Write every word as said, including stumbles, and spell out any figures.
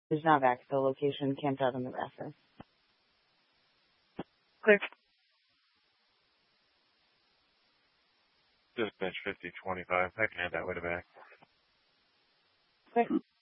is now back at the location camped out on the rafters. Clear. Dispatch fifty twenty-five. I can head that way to back. Clear.